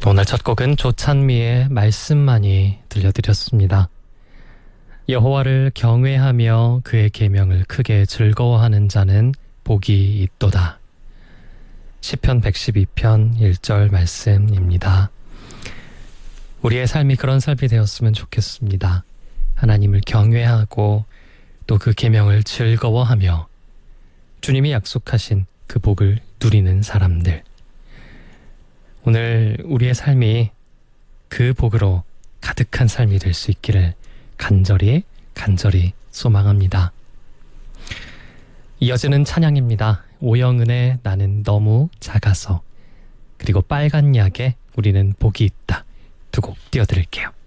오늘 첫 곡은 조찬미의 말씀만이 들려드렸습니다. 여호와를 경외하며 그의 계명을 크게 즐거워하는 자는 복이 있도다. 시편 112편 1절 말씀입니다. 우리의 삶이 그런 삶이 되었으면 좋겠습니다. 하나님을 경외하고 또 그 계명을 즐거워하며 주님이 약속하신 그 복을 누리는 사람들. 오늘 우리의 삶이 그 복으로 가득한 삶이 될 수 있기를 간절히 소망합니다. 이어지는 찬양입니다. 오영은의 나는 너무 작아서, 그리고 빨간 약에 우리는 복이 있다. 두 곡 띄워드릴게요.